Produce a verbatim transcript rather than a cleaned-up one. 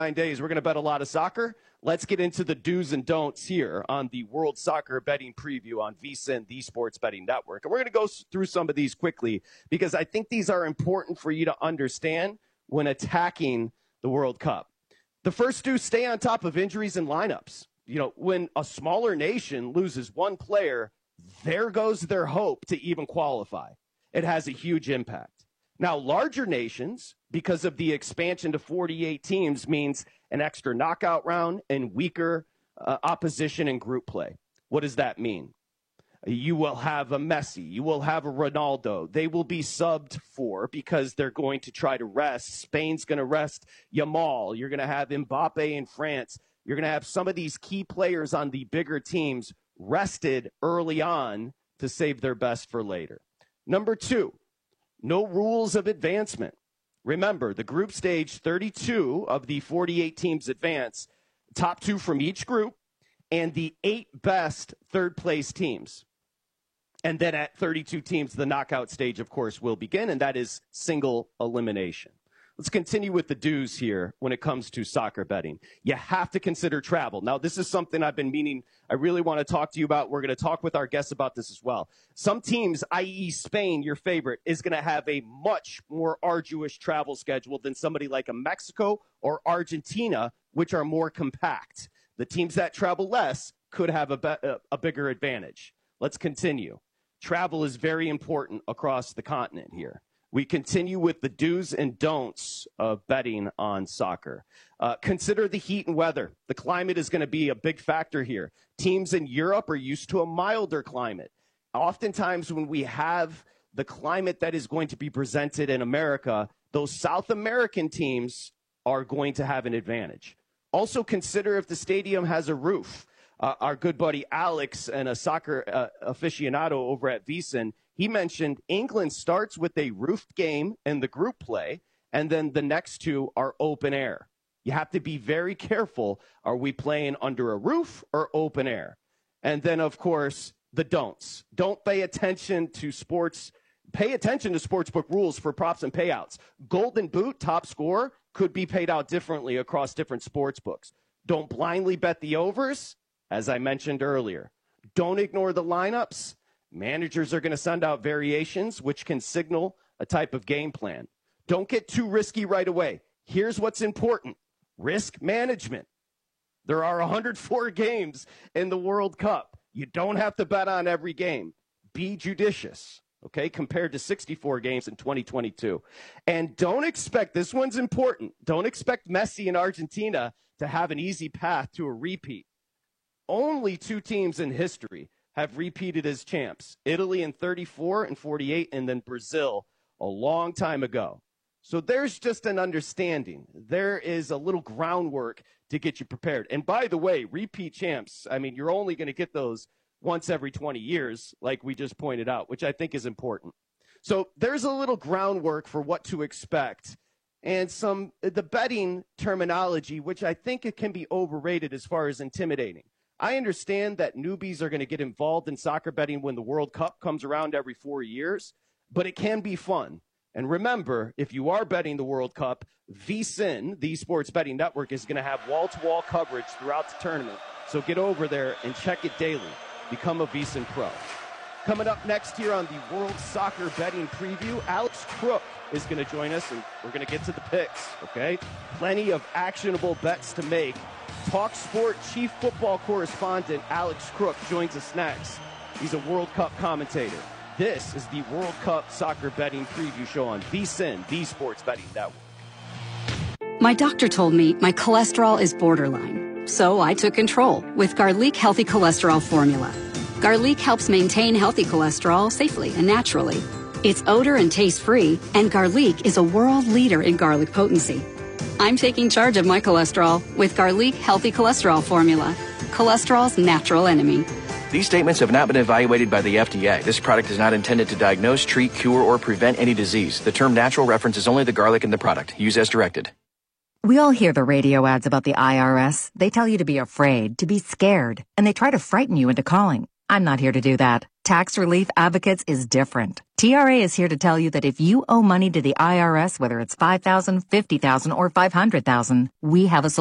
Nine days. We're going to bet a lot of soccer. Let's get into the do's and don'ts here on the World Soccer Betting Preview on VSiN, the Sports Betting Network. And we're going to go through some of these quickly because I think these are important for you to understand when attacking the World Cup. The first do, stay on top of injuries and lineups. You know, when a smaller nation loses one player, there goes their hope to even qualify. It has a huge impact. Now, larger nations, because of the expansion to forty-eight teams, means an extra knockout round and weaker uh, opposition in group play. What does that mean? You will have a Messi. You will have a Ronaldo. They will be subbed for because they're going to try to rest. Spain's going to rest Yamal. You're going to have Mbappe in France. You're going to have some of these key players on the bigger teams rested early on to save their best for later. Number two, no rules of advancement. Remember, the group stage, thirty-two of the forty-eight teams advance, top two from each group, and the eight best third-place teams. And then at thirty-two teams, the knockout stage, of course, will begin, and that is single elimination. Let's continue with the do's here when it comes to soccer betting. You have to consider travel. Now, this is something I've been meaning I really want to talk to you about. We're going to talk with our guests about this as well. Some teams, that is. Spain, your favorite, is going to have a much more arduous travel schedule than somebody like a Mexico or Argentina, which are more compact. The teams that travel less could have a, be- a bigger advantage. Let's continue. Travel is very important across the continent here. We continue with the do's and don'ts of betting on soccer. Uh, consider the heat and weather. The climate is going to be a big factor here. Teams in Europe are used to a milder climate. Oftentimes when we have the climate that is going to be presented in America, those South American teams are going to have an advantage. Also consider if the stadium has a roof. Uh, our good buddy Alex and a soccer uh, aficionado over at VSiN, he mentioned England starts with a roofed game in the group play, and then the next two are open air. You have to be very careful. Are we playing under a roof or open air? And then, of course, the don'ts. Don't pay attention to sports. Pay attention to sportsbook rules for props and payouts. Golden Boot, top scorer, could be paid out differently across different sports books. Don't blindly bet the overs, as I mentioned earlier. Don't ignore the lineups. Managers are going to send out variations, which can signal a type of game plan. Don't get too risky right away. Here's what's important. Risk management. There are one hundred four games in the World Cup. You don't have to bet on every game. Be judicious, okay, compared to sixty-four games in twenty twenty-two. And don't expect, this one's important, don't expect Messi and Argentina to have an easy path to a repeat. Only two teams in history have repeated as champs, Italy in thirty-four and forty-eight, and then Brazil a long time ago. So there's just an understanding. There is a little groundwork to get you prepared. And by the way, repeat champs, I mean, you're only going to get those once every twenty years, like we just pointed out, which I think is important. So there's a little groundwork for what to expect and some the betting terminology, which I think it can be overrated as far as intimidating. I understand that newbies are going to get involved in soccer betting when the World Cup comes around every four years, but it can be fun. And remember, if you are betting the World Cup, VSiN, the Sports Betting Network, is going to have wall-to-wall coverage throughout the tournament. So get over there and check it daily. Become a VSiN Pro. Coming up next here on the World Soccer Betting Preview, Alex Crook is going to join us, and we're going to get to the picks, okay? Plenty of actionable bets to make. Talk Sport Chief Football Correspondent Alex Crook joins us next. He's a World Cup commentator. This is the World Cup Soccer Betting Preview Show on VSiN, the Sports Betting Network. My doctor told me my cholesterol is borderline, so I took control with Garlic Healthy Cholesterol Formula. Garlic helps maintain healthy cholesterol safely and naturally. It's odor and taste-free, and Garlic is a world leader in garlic potency. I'm taking charge of my cholesterol with Garlic Healthy Cholesterol Formula, cholesterol's natural enemy. These statements have not been evaluated by the F D A. This product is not intended to diagnose, treat, cure, or prevent any disease. The term natural references only the garlic in the product. Use as directed. We all hear the radio ads about the I R S. They tell you to be afraid, to be scared, and they try to frighten you into calling. I'm not here to do that. Tax Relief Advocates is different. T R A is here to tell you that if you owe money to the I R S, whether it's five thousand dollars, fifty thousand dollars, or five hundred thousand dollars, we have a solution.